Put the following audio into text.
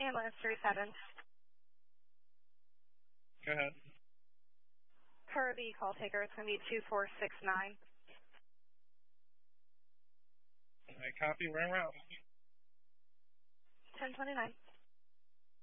ambulance 37. Go ahead. Kirby, call taker. It's going to be 2469. I copy. We're en route. 1029.